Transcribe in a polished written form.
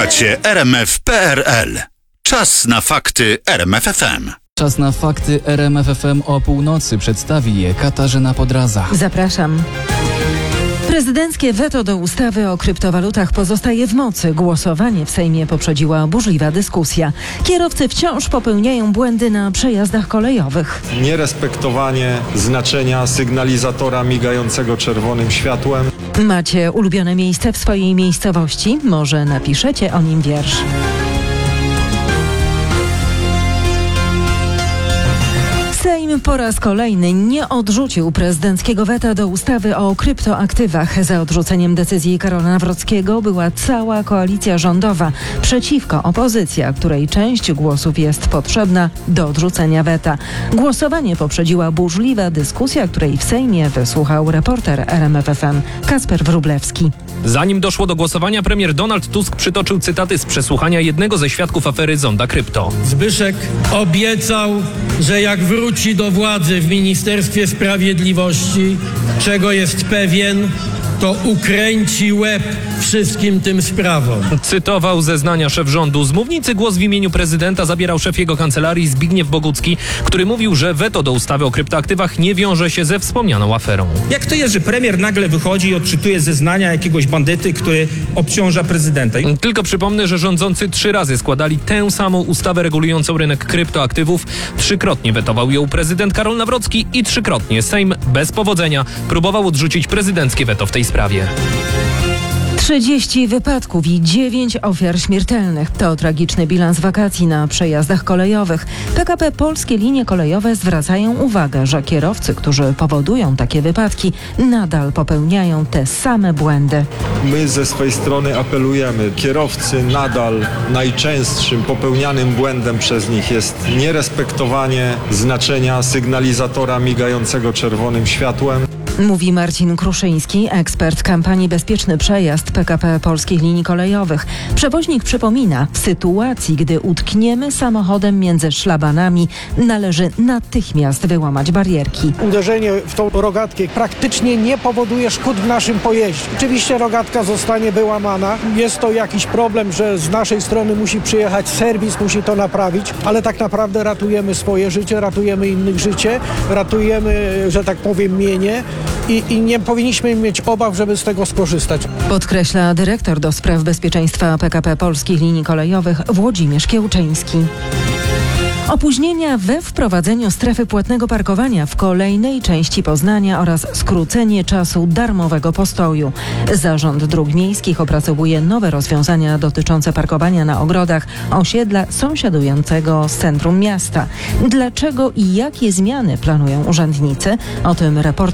Słuchacie RMF.pl. Czas na fakty RMFFM. Czas na fakty RMFFM o północy. Przedstawi je Katarzyna Podraza. Zapraszam. Prezydenckie weto do ustawy o kryptowalutach pozostaje w mocy. Głosowanie w Sejmie poprzedziła burzliwa dyskusja. Kierowcy wciąż popełniają błędy na przejazdach kolejowych. Nierespektowanie znaczenia sygnalizatora migającego czerwonym światłem. Macie ulubione miejsce w swojej miejscowości? Może napiszecie o nim wiersz. Sejm po raz kolejny nie odrzucił prezydenckiego weta do ustawy o kryptoaktywach. Za odrzuceniem decyzji Karola Nawrockiego była cała koalicja rządowa. Przeciwko opozycja, której część głosów jest potrzebna do odrzucenia weta. Głosowanie poprzedziła burzliwa dyskusja, której w Sejmie wysłuchał reporter RMFFM Kacper Wróblewski. Zanim doszło do głosowania, premier Donald Tusk przytoczył cytaty z przesłuchania jednego ze świadków afery Zonda Krypto. Zbyszek obiecał, że jak wróci do władzy w Ministerstwie Sprawiedliwości, czego jest pewien, to ukręci łeb wszystkim tym sprawom. Cytował zeznania szef rządu. Z mównicy głos w imieniu prezydenta zabierał szef jego kancelarii Zbigniew Bogucki, który mówił, że weto do ustawy o kryptoaktywach nie wiąże się ze wspomnianą aferą. Jak to jest, że premier nagle wychodzi i odczytuje zeznania jakiegoś bandyty, który obciąża prezydenta? Tylko przypomnę, że rządzący 3 razy składali tę samą ustawę regulującą rynek kryptoaktywów. 3-krotnie wetował ją prezydent Karol Nawrocki i 3-krotnie Sejm bez powodzenia próbował odrzucić prezydenckie weto w tej sprawie. 30 wypadków i 9 ofiar śmiertelnych. To tragiczny bilans wakacji na przejazdach kolejowych. PKP Polskie Linie Kolejowe zwracają uwagę, że kierowcy, którzy powodują takie wypadki, nadal popełniają te same błędy. My ze swej strony apelujemy. Kierowcy nadal najczęstszym popełnianym błędem przez nich jest nierespektowanie znaczenia sygnalizatora migającego czerwonym światłem. Mówi Marcin Kruszyński, ekspert kampanii Bezpieczny Przejazd PKP Polskich Linii Kolejowych. Przewoźnik przypomina, w sytuacji, gdy utkniemy samochodem między szlabanami, należy natychmiast wyłamać barierki. Uderzenie w tą rogatkę praktycznie nie powoduje szkód w naszym pojeździe. Oczywiście rogatka zostanie wyłamana. Jest to jakiś problem, że z naszej strony musi przyjechać serwis, musi to naprawić, ale tak naprawdę ratujemy swoje życie, ratujemy innych życie, ratujemy, że tak powiem, mienie. I nie powinniśmy mieć obaw, żeby z tego skorzystać. Podkreśla dyrektor do spraw bezpieczeństwa PKP Polskich Linii Kolejowych Włodzimierz Kiełczyński. Opóźnienia we wprowadzeniu strefy płatnego parkowania w kolejnej części Poznania oraz skrócenie czasu darmowego postoju. Zarząd Dróg Miejskich opracowuje nowe rozwiązania dotyczące parkowania na ogrodach osiedla sąsiadującego z centrum miasta. Dlaczego i jakie zmiany planują urzędnicy? O tym reporter